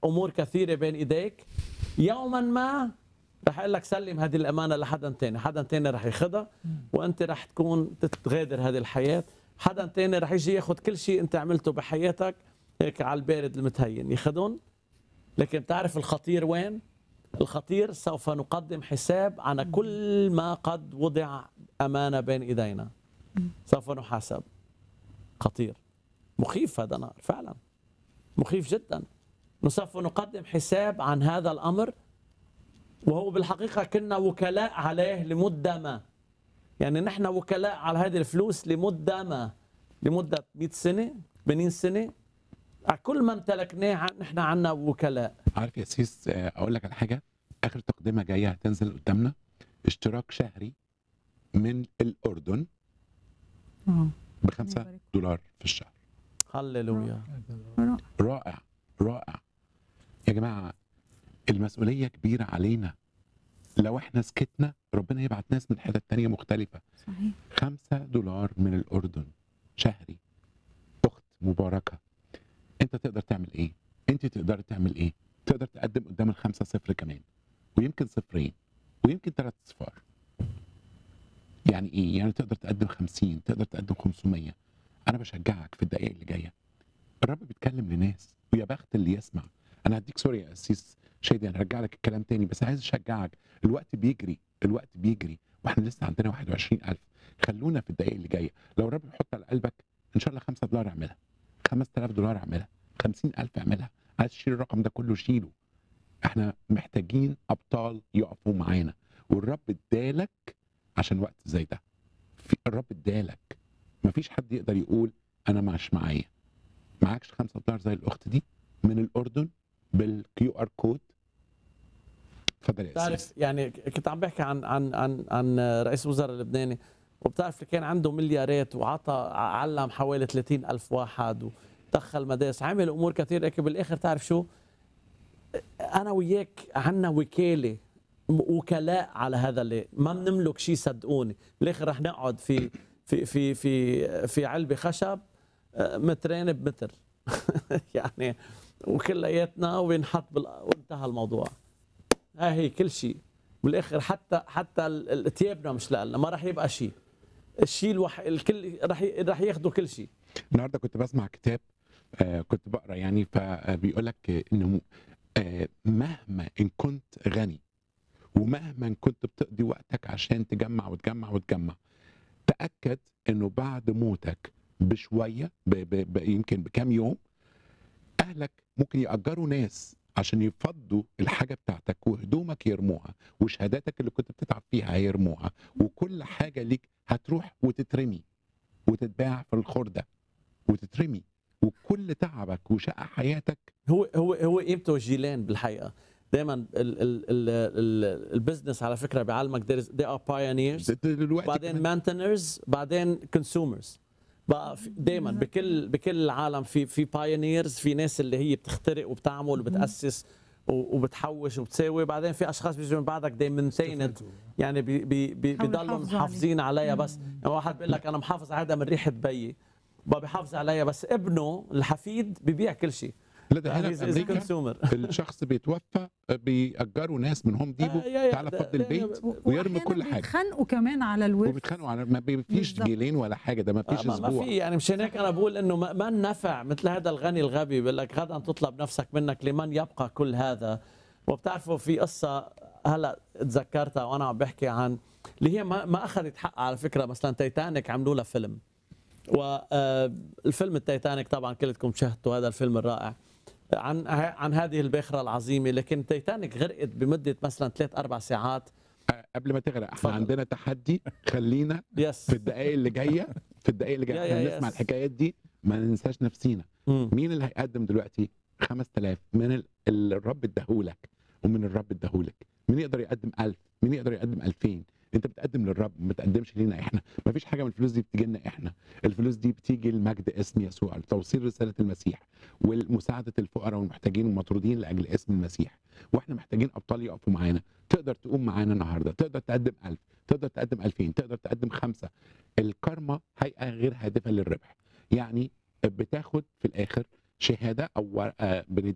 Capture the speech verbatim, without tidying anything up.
امور كثيره بين ايديك، يوما ما رح اقول لك سلم هذه الامانه لحدا تاني، حدا تاني رح ياخذها وانت رح تكون تتغادر هذه الحياه، حدا تاني رح يجي ياخذ كل شيء انت عملته بحياتك هيك على البارد المتهين ياخذهم. لكن بتعرف الخطير وين؟ الخطير سوف نقدم حساب عن كل ما قد وضع امانه بين ايدينا، سوف نحاسب. خطير، مخيف، هذا نار فعلا مخيف جدا. سوف نقدم حساب عن هذا الامر، وهو بالحقيقه كنا وكلاء عليه لمده ما، يعني نحن وكلاء على هذه الفلوس لمده ما، لمده مئة سنه ثمانين سنه، على كل ما امتلكناه نحن عنا وكلاء. عارف يا سيس، آه، اقول لك على حاجه. اخر تقدمه جايه هتنزل قدامنا اشتراك شهري من الاردن اه بخمسة دولار في الشهر. هللويا. رائع رائع يا جماعه، المسؤوليه كبيره علينا. لو احنا سكتنا ربنا يبعت ناس من حتت تانية مختلفه. صحيح. خمسة دولار من الاردن شهري. اخت مباركه، انت تقدر تعمل ايه؟ انت تقدر تعمل ايه؟ تقدر تقدم قدام الخمسه صفر كمان، ويمكن صفرين، ويمكن ثلاث صفار. يعني ايه؟ يعني تقدر تقدم خمسين، تقدر تقدم خمسمية. انا بشجعك في الدقائق اللي جايه. الرب بيتكلم لناس، ويا بخت اللي يسمع. انا هديك سوري يا اسيس شادي، انا هرجع لك الكلام تاني، بس عايز اشجعك. الوقت بيجري، الوقت بيجري، واحنا لسه عندنا واحد وعشرين ألف. خلونا في الدقائق اللي جايه. لو الرب يحط على قلبك ان شاء الله خمسة دولار اعملها، خمسة آلاف دولار اعملها، خمسين ألف اعملها. عايز تشيل الرقم ده كله شيله. احنا محتاجين ابطال يقفوا معانا، والرب ادالك عشان وقت زي ده. في الرب ادالك، مفيش حد يقدر يقول انا مش معايا. معاكش خمسة دولار زي الاخت دي من الاردن بالكيو ار كود؟ اتفضل يا بتعرف اسيس. يعني كنت عم بحكي عن عن عن عن رئيس الوزراء اللبناني، وبتعرف اللي كان عنده مليارات وعطى علم حوالي ثلاثين ألف واحد ودخل مدارس، عمل امور كثيره، لكن بالاخر تعرف شو؟ انا وياك عنا وكاله، وكلاء على هذا اللي ما بنملك شيء. صدقوني بالاخر رح نقعد في في في في في علبه خشب مترين بمتر يعني، وكلياتنا وينحط بال... وانتهى الموضوع. ها هي كل شيء بالاخر، حتى حتى ثيابنا مش لنا، ما راح يبقى شيء. الشيء الوح... الكل راح ي... راح ياخذوا كل شيء. النهارده كنت بسمع كتاب، آه كنت بقرا يعني، فبيقول لك انه آه مهما ان كنت غني، ومهما ان كنت بتقضي وقتك عشان تجمع وتجمع وتجمع، تاكد انه بعد موتك بشويه ب... ب... ب... يمكن بكام يوم، اهلك ممكن ياجروا ناس عشان يفضوا الحاجه بتاعتك، وهدومك يرموها، وشهاداتك اللي كنت بتتعب فيها هيرموها، وكل حاجه ليك هتروح وتترمي وتتباع في الخرده وتترمي، وكل تعبك وشقى حياتك. هو هو هو قيمته جيلين بالحقيقه. دائما ال ال ال ال البزنس على فكره بيعلمك they are pioneers، دلوقتي بعدين كمان maintainers، بعدين consumers. بقى دائما بكل بكل العالم في في بايونيرز، في ناس اللي هي بتخترق وبتعمل وبتاسس وبتحوش وبتساوي، بعدين في اشخاص بيجوا من بعدك دي مينتيند، يعني بي بي بي بيضلوا محافظين عليها. بس يعني واحد بيقول لك انا محافظ على هذا من ريحه بيي، بقى بيحافظ عليها، بس ابنه الحفيد بيبيع كل شيء. لا، ده هنا في امريكا الشخص بيتوفى بيأجروا ناس من هوم ديبو، تعالى فض البيت ويرمي كل حاجه. بيتخانقوا كمان على الورث، وبيتخانقوا على ما فيش جيلين ولا حاجه، ده ما فيش آه اسبوع. ما في يعني. مشان هيك انا بقول انه ما النفع مثل هذا الغني الغبي بيقول لك غدا تطلب نفسك منك، لمن يبقى كل هذا. وبتعرفوا في قصه هلا تذكرتها وانا عم بحكي عن اللي هي ما, ما اخذت حقها على فكره. مثلا تايتانيك عملوا لها فيلم، والفيلم التايتانيك طبعا كلكم شاهدتوا هذا الفيلم الرائع عن عن هذه الباخره العظيمه، لكن تايتانيك غرقت بمده مثلا ثلاث اربع ساعات. قبل ما تغرق احنا عندنا تحدي، خلينا في الدقائق اللي جايه، في الدقائق اللي جايه احنا بنسمع الحكايات دي ما ننساش نفسينا. مم. مين اللي هيقدم دلوقتي خمسة آلاف من الرب اداهولك ومن الرب اداهولك؟ مين يقدر يقدم ألف؟ مين يقدر يقدم ألفين؟ انت بتقدم للرب، ما بتقدمش لينا احنا. ما فيش حاجه من الفلوس دي بتيجي لنا احنا، الفلوس دي بتيجي لمجد اسم يسوع، لتوصيل رساله المسيح والمساعده الفقراء والمحتاجين والمطرودين لاجل اسم المسيح. واحنا محتاجين ابطال يقفوا معانا. تقدر تقوم معانا النهارده، تقدر تقدم ألف، تقدر تقدم ألفين، تقدر تقدم خمسة. الكارما هيئه غير هادفه للربح، يعني بتاخد في الاخر شهاده او ورقه